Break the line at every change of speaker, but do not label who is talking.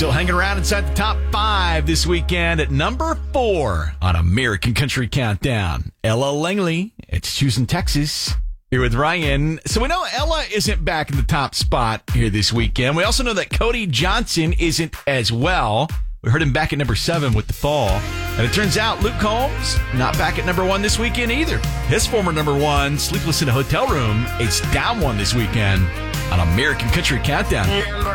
Still hanging around inside the top 5 this weekend at number 4 on American Country Countdown. Ella Langley, it's Houston, Texas. Here with Ryan. So we know Ella isn't back in the top spot here this weekend. We also know that Cody Johnson isn't as well. We heard him back at number 7 with The Fall. And it turns out Luke Combs not back at number 1 this weekend either. His former number 1, Sleepless in a Hotel Room, is down 1 this weekend on American Country Countdown.